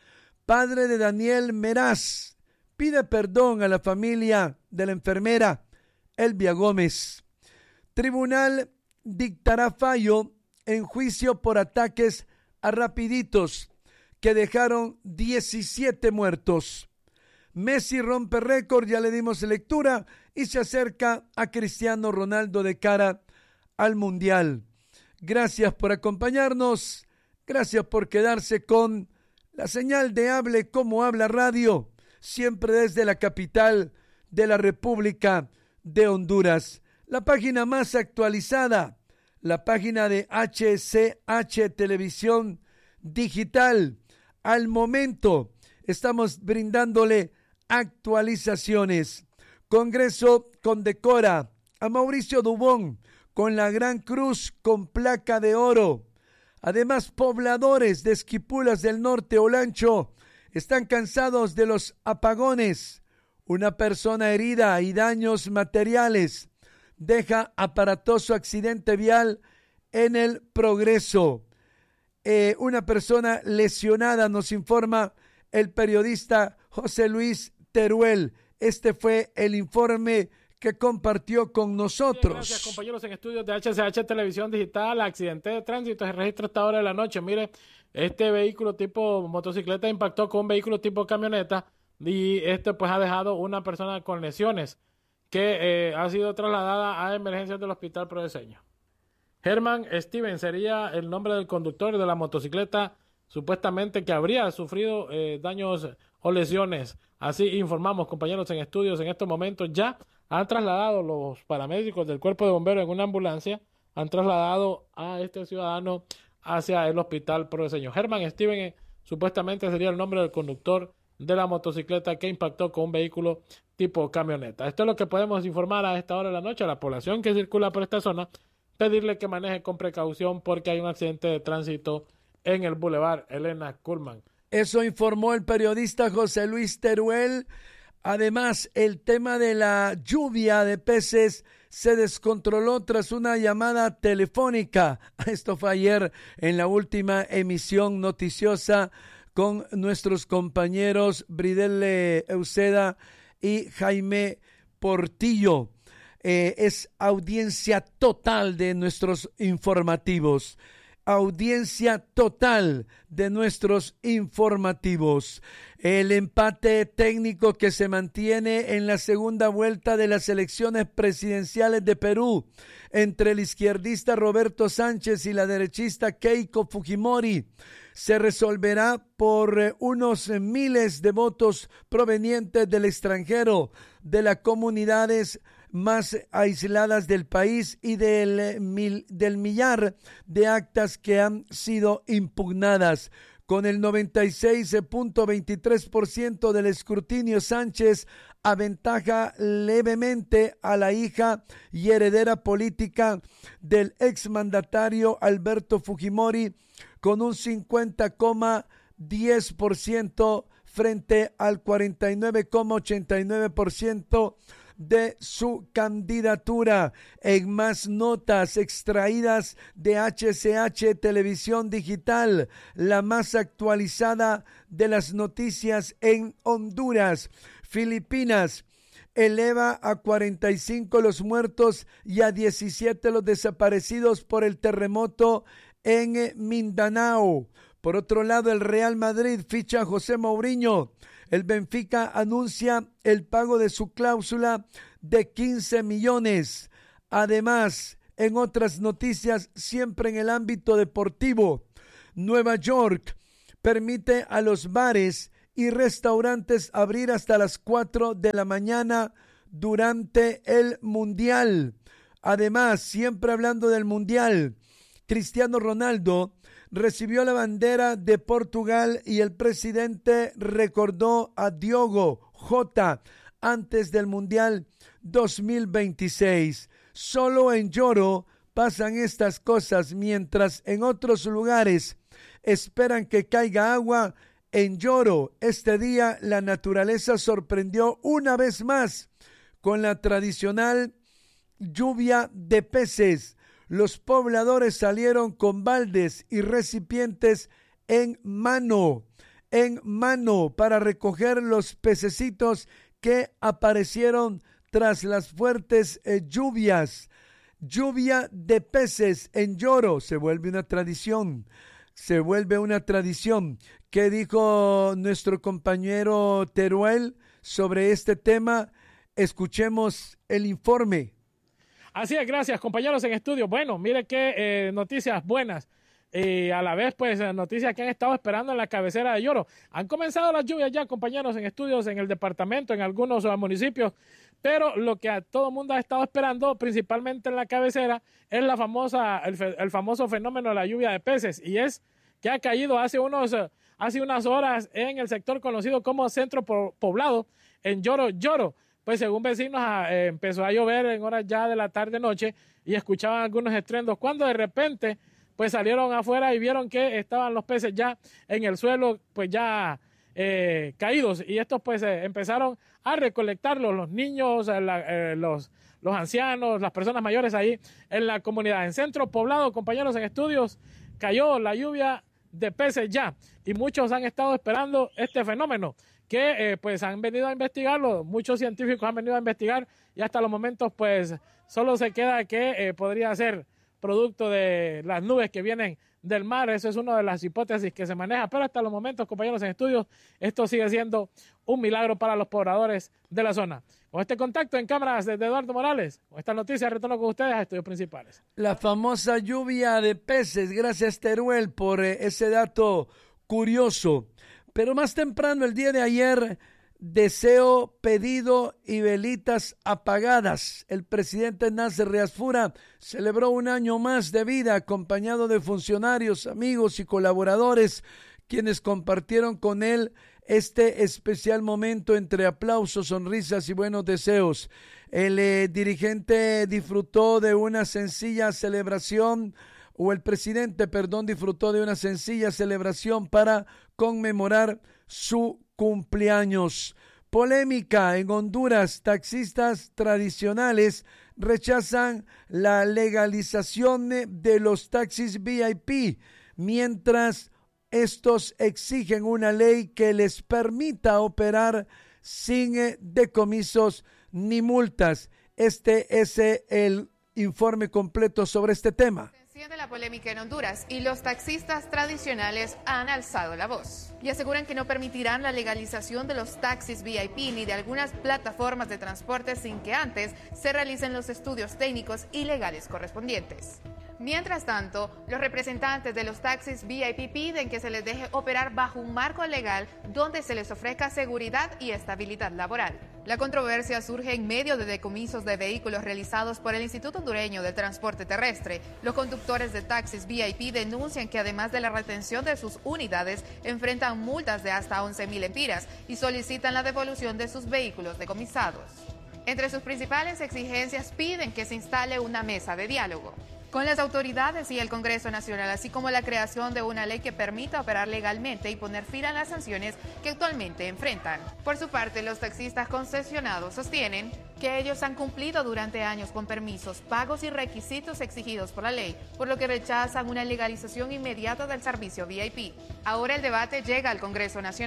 Padre de Daniel Meraz pide perdón a la familia de la enfermera Elvia Gómez. Tribunal dictará fallo en juicio por ataques a rapiditos que dejaron 17 muertos. Messi rompe récord, ya le dimos lectura, y se acerca a Cristiano Ronaldo de cara al Mundial. Gracias por acompañarnos, gracias por quedarse con la señal de Hable Como Habla Radio, siempre desde la capital de la República de Honduras. La página más actualizada, la página de HCH Televisión Digital. Al momento estamos brindándole actualizaciones. Congreso condecora a Mauricio Dubón con la Gran Cruz con placa de oro. Además, pobladores de Esquipulas del Norte, Olancho, están cansados de los apagones. Una persona herida y daños materiales. Deja aparatoso accidente vial en el Progreso. Una persona lesionada, nos informa el periodista José Luis Teruel. Este fue el informe que compartió con nosotros. Gracias, compañeros en estudios de HCH Televisión Digital. Accidente de tránsito se registra a esta hora de la noche. Mire, este vehículo tipo motocicleta impactó con un vehículo tipo camioneta y pues ha dejado una persona con lesiones que ha sido trasladada a emergencias del Hospital Prodeseño. Herman Steven sería el nombre del conductor de la motocicleta, supuestamente que habría sufrido daños o lesiones. Así informamos, compañeros en estudios. En estos momentos ya han trasladado los paramédicos del cuerpo de bomberos en una ambulancia, han trasladado a este ciudadano hacia el Hospital Prodeseño. Herman Steven supuestamente sería el nombre del conductor de la motocicleta que impactó con un vehículo tipo camioneta. Esto es lo que podemos informar a esta hora de la noche a la población que circula por esta zona. Pedirle que maneje con precaución porque hay un accidente de tránsito en el Boulevard Elena Kuhlman. Eso informó el periodista José Luis Teruel. Además, el tema de la lluvia de peces se descontroló tras una llamada telefónica. Esto fue ayer en la última emisión noticiosa con nuestros compañeros Bridel Euseda y Jaime Portillo. Es audiencia total de nuestros informativos. Audiencia total de nuestros informativos. El empate técnico que se mantiene en la segunda vuelta de las elecciones presidenciales de Perú entre el izquierdista Roberto Sánchez y la derechista Keiko Fujimori se resolverá por unos miles de votos provenientes del extranjero, de las comunidades más aisladas del país y del millar de actas que han sido impugnadas. Con el 96.23% del escrutinio, Sánchez aventaja levemente a la hija y heredera política del exmandatario Alberto Fujimori con un 50,10% frente al 49,89% de su candidatura. En más notas extraídas de HCH Televisión Digital, la más actualizada de las noticias en Honduras. Filipinas eleva a 45 los muertos y a 17 los desaparecidos por el terremoto en Mindanao. Por otro lado, el Real Madrid ficha a José Mourinho. El Benfica anuncia el pago de su cláusula de 15 millones. Además, en otras noticias, siempre en el ámbito deportivo, Nueva York permite a los bares y restaurantes abrir hasta las 4 de la mañana durante el Mundial. Además, siempre hablando del Mundial, Cristiano Ronaldo recibió la bandera de Portugal y el presidente recordó a Diogo Jota antes del Mundial 2026. Solo en Lloro pasan estas cosas, mientras en otros lugares esperan que caiga agua. En Lloro, este día la naturaleza sorprendió una vez más con la tradicional lluvia de peces. Los pobladores salieron con baldes y recipientes en mano para recoger los pececitos que aparecieron tras las fuertes lluvias. Lluvia de peces en Lloro se vuelve una tradición. ¿Qué dijo nuestro compañero Teruel sobre este tema? Escuchemos el informe. Así es, gracias compañeros en estudio. Bueno, mire qué noticias buenas y a la vez pues noticias que han estado esperando en la cabecera de Lloro. Han comenzado las lluvias ya, compañeros en estudios en el departamento, en algunos municipios, pero lo que a todo el mundo ha estado esperando, principalmente en la cabecera, es el famoso fenómeno de la lluvia de peces, y es que ha caído hace unas horas en el sector conocido como Centro Poblado, en Lloro. Pues según vecinos empezó a llover en horas ya de la tarde-noche y escuchaban algunos estruendos cuando de repente pues salieron afuera y vieron que estaban los peces ya en el suelo, pues ya caídos, y estos pues empezaron a recolectarlos, los niños, los ancianos, las personas mayores ahí en la comunidad. En Centro Poblado, compañeros en estudios, cayó la lluvia de peces ya, y muchos han estado esperando este fenómeno que pues han venido a investigarlo, muchos científicos han venido a investigar, y hasta los momentos pues solo se queda que podría ser producto de las nubes que vienen del mar. Eso es una de las hipótesis que se maneja, pero hasta los momentos, compañeros en estudios, esto sigue siendo un milagro para los pobladores de la zona. Con este contacto en cámaras desde Eduardo Morales, con esta noticia retorno con ustedes a Estudios Principales. La famosa lluvia de peces, gracias Teruel por ese dato curioso. Pero más temprano, el día de ayer, deseo pedido y velitas apagadas. El presidente Nasser Riasfura celebró un año más de vida acompañado de funcionarios, amigos y colaboradores, quienes compartieron con él este especial momento entre aplausos, sonrisas y buenos deseos. El dirigente disfrutó de una sencilla celebración, el presidente disfrutó de una sencilla celebración para conmemorar su cumpleaños. Polémica en Honduras, taxistas tradicionales rechazan la legalización de los taxis VIP, mientras estos exigen una ley que les permita operar sin decomisos ni multas. Este es el informe completo sobre este tema. De la polémica en Honduras, y los taxistas tradicionales han alzado la voz y aseguran que no permitirán la legalización de los taxis VIP ni de algunas plataformas de transporte sin que antes se realicen los estudios técnicos y legales correspondientes. Mientras tanto, los representantes de los taxis VIP piden que se les deje operar bajo un marco legal donde se les ofrezca seguridad y estabilidad laboral. La controversia surge en medio de decomisos de vehículos realizados por el Instituto Hondureño del Transporte Terrestre. Los conductores de taxis VIP denuncian que además de la retención de sus unidades, enfrentan multas de hasta 11,000 lempiras y solicitan la devolución de sus vehículos decomisados. Entre sus principales exigencias piden que se instale una mesa de diálogo con las autoridades y el Congreso Nacional, así como la creación de una ley que permita operar legalmente y poner fin a las sanciones que actualmente enfrentan. Por su parte, los taxistas concesionados sostienen que ellos han cumplido durante años con permisos, pagos y requisitos exigidos por la ley, por lo que rechazan una legalización inmediata del servicio VIP. Ahora el debate llega al Congreso Nacional.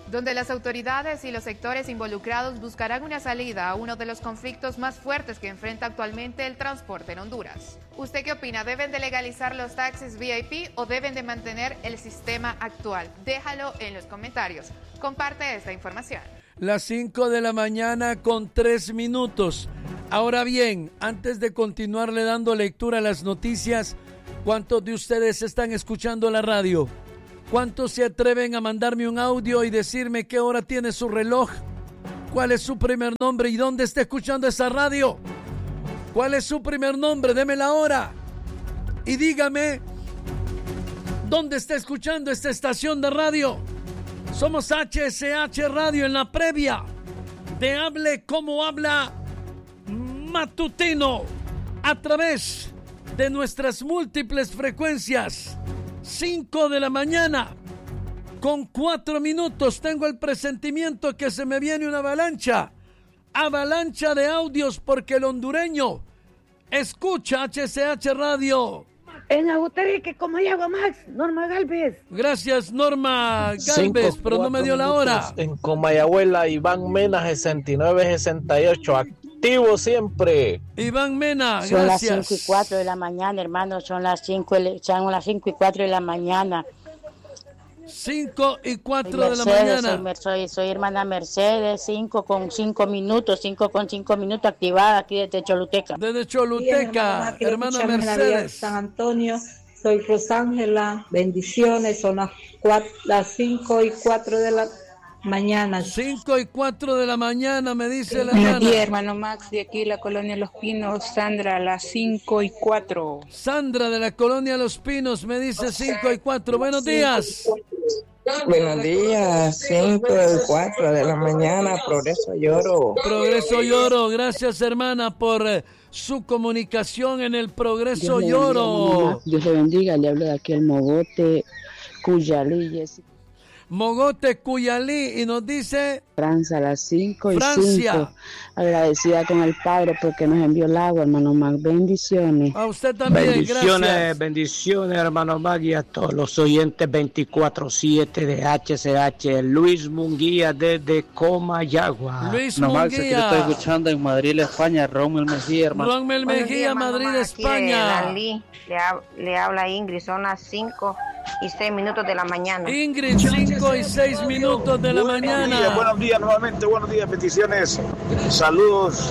donde las autoridades y los sectores involucrados buscarán una salida a uno de los conflictos más fuertes que enfrenta actualmente el transporte en Honduras. ¿Usted qué opina? ¿Deben de legalizar los taxis VIP o deben de mantener el sistema actual? Déjalo en los comentarios. Comparte esta información. Las 5 de la mañana con 3 minutos. Ahora bien, antes de continuarle dando lectura a las noticias, ¿cuántos de ustedes están escuchando la radio? ¿Cuántos se atreven a mandarme un audio y decirme qué hora tiene su reloj? ¿Cuál es su primer nombre y dónde está escuchando esa radio? ¿Cuál es su primer nombre? Deme la hora. Y dígame, ¿dónde está escuchando esta estación de radio? Somos HSH Radio en la previa de Hable Como Habla Matutino a través de nuestras múltiples frecuencias. 5 de la mañana con 4 minutos. Tengo el presentimiento que se me viene una avalancha de audios porque el hondureño escucha HCH Radio. En Aguterique, como llama Max, Norma Galvez. Gracias, Norma Galvez, pero no me dio la hora. En Comayagüela, Iván Mena, 6968, activo siempre. Iván Mena, gracias. Son las 5 y 4 de la mañana, hermano, son las 5 y 4 de la mañana. 5 y 4 de la mañana. Soy hermana Mercedes, 5 con 5 minutos, activada aquí desde Choluteca. Desde Choluteca, hermana Mercedes. San Antonio, soy Rosángela, bendiciones, son las 5 y 4 de la mañana. 5 y 4 de la mañana, me dice la Buenos días, hermano Max, de aquí la colonia Los Pinos, Sandra, las 5 y 4. Sandra de la colonia Los Pinos, me dice 5 y 4. Buenos días. Buenos días, 5 y 4 de la mañana, Progreso Lloro. Progreso Lloro, gracias hermana por su comunicación en el Progreso Lloro. Dios le bendiga, le hablo de aquí el Mogote, Cuyalí, Mogote Cuyalí, y nos dice Francia a las 5 y Francia. 5. Agradecida con el Padre porque nos envió el agua, hermano Mac. Bendiciones. A usted también, gracias. Bendiciones, hermano Mac, y a todos los oyentes 24/7 de HCH. Luis Munguía desde Comayagua. Luis Munguía. Max, aquí lo estoy escuchando en Madrid, España. Rommel Mejía, hermano. Rommel Mejía, Madrid, España. Le habla Ingrid, son las 5 y 6 minutos de la mañana. Ingrid, 5 y 6 minutos de la mañana. Buenos días nuevamente, buenos días, bendiciones, saludos.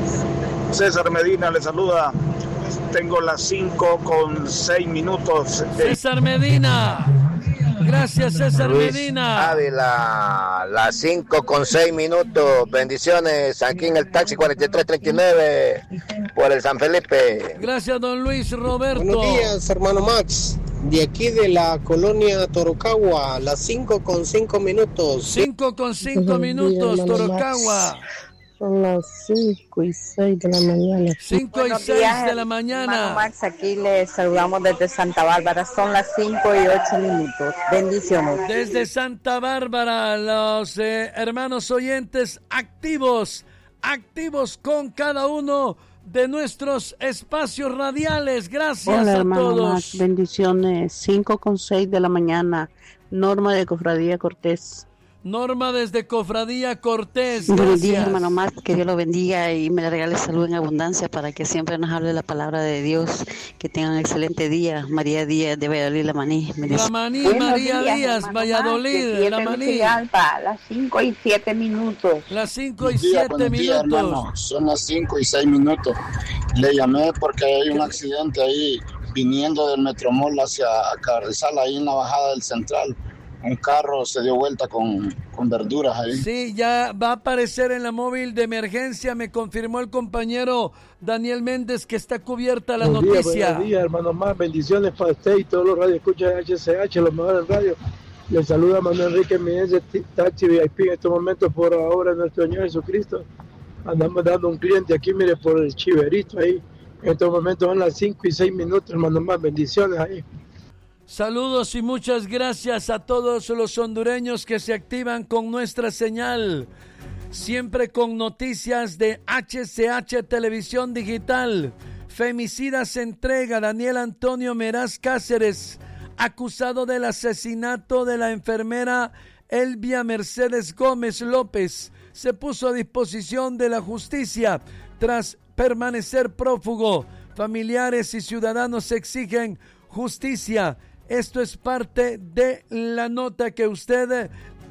César Medina le saluda. Tengo las 5 con 6 minutos. César Medina. Gracias, César Medina. Ávila, las 5 con 6 minutos. Bendiciones aquí en el taxi 4339 por el San Felipe. Gracias, don Luis Roberto. Buenos días, hermano Max. De aquí de la colonia Torocagua, las 5 con 5 minutos. 5 con 5 minutos, Torocagua. Son las 5 y 6 de la mañana. 5 y 6 de la mañana. Hermano Max, aquí les saludamos desde Santa Bárbara. Son las 5 y 8 minutos. Bendiciones. Desde Santa Bárbara, los hermanos oyentes activos con cada uno de nuestros espacios radiales. Gracias. Hola, a hermano todos. Max, bendiciones. 5 con 6 de la mañana. Norma de Cofradía Cortés. Norma desde Cofradía Cortés. Buenos días, hermano Max, que Dios lo bendiga y me regale salud en abundancia para que siempre nos hable la palabra de Dios. Que tengan un excelente día. María Díaz de Valladolid, La Maní. La Maní, María Díaz, Valladolid, La Maní. Las 5 y 7 minutos. Las 5 y 7 minutos. Hermano. Son las 5 y 6 minutos. Le llamé porque hay un accidente ahí viniendo del Metromol hacia Carrizal, ahí en la bajada del Central. Un carro se dio vuelta con verduras ahí. Sí, ya va a aparecer en la móvil de emergencia. Me confirmó el compañero Daniel Méndez que está cubierta la noticia. Buenos días, hermano más. Bendiciones para usted y todos los radioescuchas de HCH, los mejores radios. Les saluda Manuel Enrique Méndez de Taxi VIP en estos momentos por ahora nuestro Señor Jesucristo. Andamos dando un cliente aquí, mire, por el Chiverito ahí. En estos momentos son las 5 y 6 minutos, hermano más. Bendiciones ahí. Saludos y muchas gracias a todos los hondureños que se activan con nuestra señal. Siempre con noticias de HCH Televisión Digital. Femicida se entrega. Daniel Antonio Meraz Cáceres, acusado del asesinato de la enfermera Elvia Mercedes Gómez López se puso a disposición de la justicia tras permanecer prófugo. Familiares y ciudadanos exigen justicia. Esto es parte de la nota que usted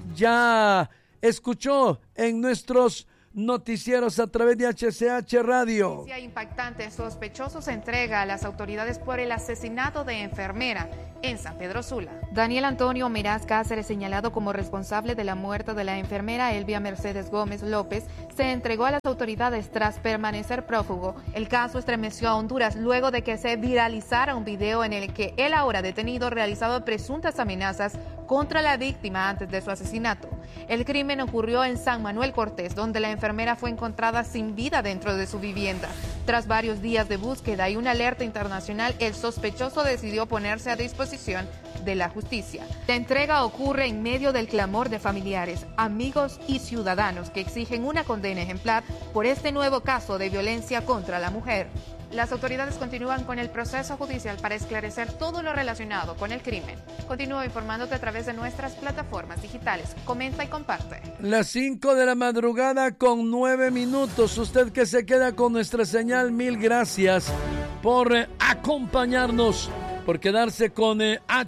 ya escuchó en nuestros noticieros a través de HCH Radio. Noticia impactante: sospechoso se entrega a las autoridades por el asesinato de enfermera en San Pedro Sula. Daniel Antonio Meraz Cáceres, señalado como responsable de la muerte de la enfermera Elvia Mercedes Gómez López, se entregó a las autoridades tras permanecer prófugo. El caso estremeció a Honduras luego de que se viralizara un video en el que el ahora detenido realizaba presuntas amenazas contra la víctima antes de su asesinato. El crimen ocurrió en San Manuel Cortés, donde la enfermera fue encontrada sin vida dentro de su vivienda. Tras varios días de búsqueda y una alerta internacional, el sospechoso decidió ponerse a disposición de la justicia. La entrega ocurre en medio del clamor de familiares, amigos y ciudadanos que exigen una condena ejemplar por este nuevo caso de violencia contra la mujer. Las autoridades continúan con el proceso judicial para esclarecer todo lo relacionado con el crimen. Continúo informándote a través de nuestras plataformas digitales. Comenta y comparte. Las 5 de la madrugada con 9 minutos. Usted que se queda con nuestra señal, mil gracias por acompañarnos, por quedarse con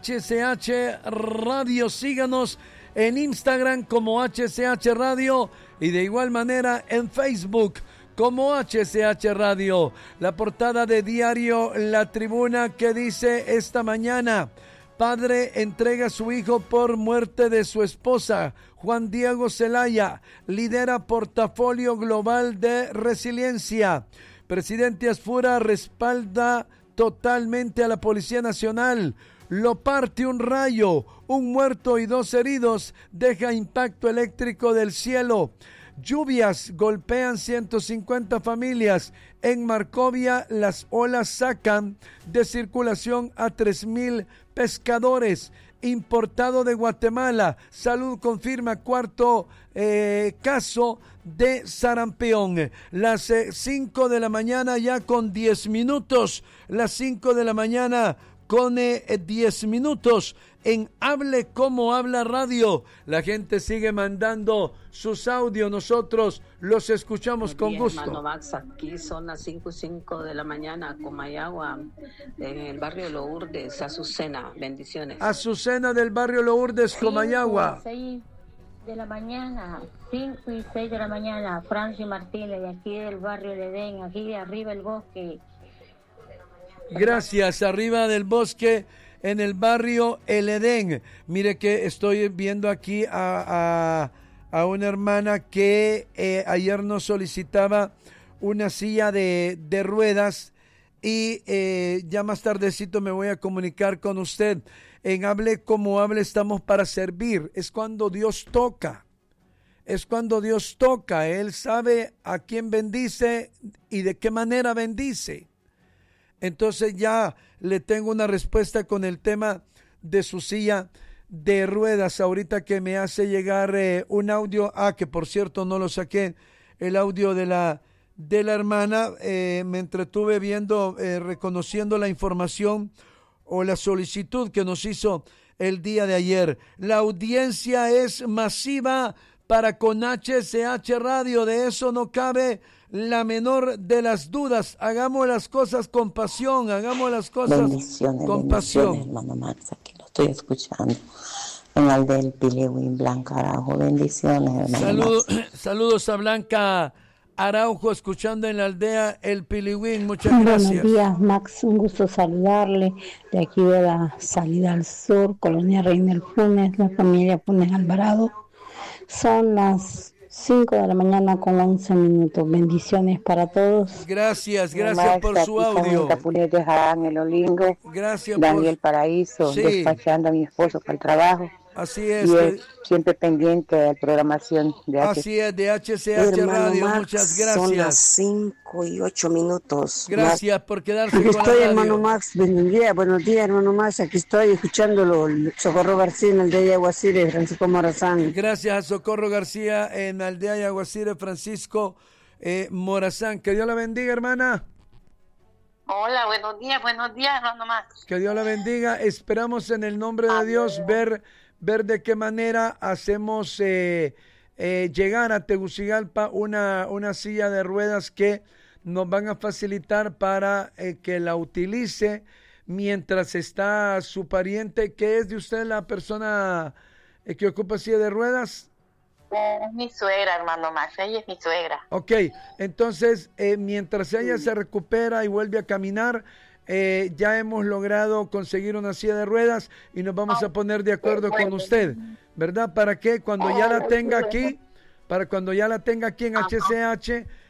HCH Radio. Síganos en Instagram como HCH Radio y de igual manera en Facebook como HCH Radio. La portada de diario La Tribuna, que dice esta mañana: padre entrega a su hijo por muerte de su esposa. Juan Diego Zelaya lidera portafolio global de resiliencia. Presidente Asfura respalda totalmente a la Policía Nacional. Lo parte un rayo, un muerto y 2 heridos, deja impacto eléctrico del cielo. Lluvias golpean 150 familias. En Marcovia las olas sacan de circulación a 3,000 pescadores. Importado de Guatemala. Salud confirma 4º caso de sarampión. Las 5 de la mañana ya con 10 minutos. Las 5 de la mañana con 10 minutos en Hable Como Habla Radio. La gente sigue mandando sus audios, nosotros los escuchamos con gusto. Hermano Max, aquí son las 5:05 de la mañana, Comayagua, en el barrio Lourdes, Azucena, bendiciones. Azucena del barrio Lourdes, Comayagua. 6 de la mañana, 5 y 6 de la mañana, Francis Martínez, de aquí del barrio de Edén, aquí de arriba el bosque. Gracias, arriba del bosque, en el barrio El Edén. Mire que estoy viendo aquí a una hermana que ayer nos solicitaba una silla de ruedas y ya más tardecito me voy a comunicar con usted. En Hable Como Hable estamos para servir. Es cuando Dios toca. Es cuando Dios toca. Él sabe a quién bendice y de qué manera bendice. Entonces ya le tengo una respuesta con el tema de su silla de ruedas. Ahorita que me hace llegar un audio, que por cierto no lo saqué, el audio de la hermana, me entretuve viendo, reconociendo la información o la solicitud que nos hizo el día de ayer. La audiencia es masiva para con HCH Radio, de eso no cabe la menor de las dudas. Hagamos las cosas con pasión, hagamos las cosas con pasión. Hermano Max, aquí lo estoy escuchando en el del Piliwin, Blanca Araujo. Bendiciones, hermano. Saludos a Blanca Araujo, escuchando en la aldea El Piliwin. Muchas gracias. Buenos días, Max, un gusto saludarle de aquí de la salida al sur, Colonia Reina del Funes, la familia Funes Alvarado. Son las 5 de la mañana con 11 minutos. Bendiciones para todos. Gracias Max, por su audio. Capulete Jarán, el Olingo. Gracias Daniel Paraíso, despachando a mi esposo para el trabajo. Así es. Y él siempre pendiente de la programación de Así es, de HCH Radio. Max, muchas gracias. Son las 5 y 8 minutos. Gracias por quedarse aquí con estoy, la radio. hermano Max. Buenos días, hermano Max. Aquí estoy escuchándolo. Socorro García en Aldea Yaguacire, Francisco Morazán. Gracias a Socorro García en Aldea Yaguacire, Francisco Morazán. Que Dios la bendiga, hermana. Hola, buenos días, hermano Max. Que Dios la bendiga. Esperamos en el nombre de Dios ver ver de qué manera hacemos llegar a Tegucigalpa una silla de ruedas que nos van a facilitar para que la utilice mientras está su pariente. ¿Qué es de usted la persona que ocupa silla de ruedas? Es mi suegra, hermano Max, ella es mi suegra. Ok, entonces mientras ella se recupera y vuelve a caminar, ya hemos logrado conseguir una silla de ruedas y nos vamos a poner de acuerdo con usted, ¿verdad? Para que cuando ya la tenga aquí, en HCH,